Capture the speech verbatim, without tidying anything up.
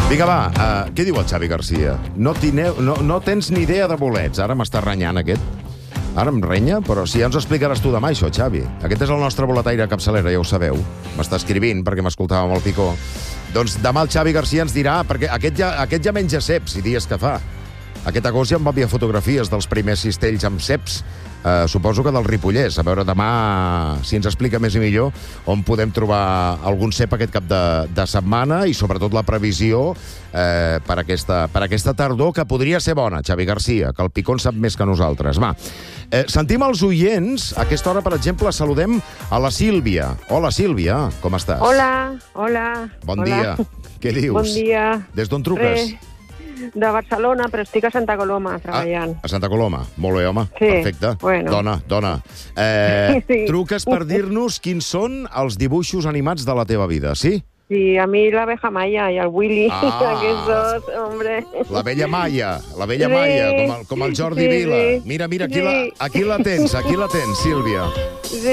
Vinga, va, uh, què diu el Xavi Garcia? No, tineu, no, no tens ni idea de bolets. Ara m'està renyant aquest. Ara em renya, però si ja ens ho explicaràs tu demà, això, Xavi. Aquest és el nostre boletaire capçalera, ja ho sabeu. M'està escrivint perquè m'escoltava amb el Picó. Doncs demà el Xavi Garcia ens dirà, perquè aquest ja, aquest ja menja ceps i dies que fa. Aquest agost ja em va enviar fotografies dels primers cistells amb ceps. Uh, suposo que del Ripollès. A veure, demà, si ens explica més i millor, on podem trobar algun cep aquest cap de, de setmana i, sobretot, la previsió eh, per, aquesta, per aquesta tardor, que podria ser bona, Xavi Garcia, que el Picó en sap més que nosaltres. Va, eh, sentim els oients. A aquesta hora, per exemple, saludem a la Sílvia. Hola, Sílvia, com estàs? Hola, hola. Bon hola. dia. Què dius? Bon dia. Des d'on truques? Re, de Barcelona, però estic a Santa Coloma, treballant. Ah, a Santa Coloma. Molt bé, home. Sí, perfecte. bueno. Dona, dona. Eh, Sí. Truques per dir-nos quins són els dibuixos animats de la teva vida, sí? Sí, a mi l'abeja Maya i el Willy, Ah. aquests dos, hombre. La vella Maia, la vella Sí, Maia, com el, com el Jordi sí, Vila. sí. Mira, mira, aquí, Sí. la, aquí la tens, aquí la tens, Sílvia. Sí.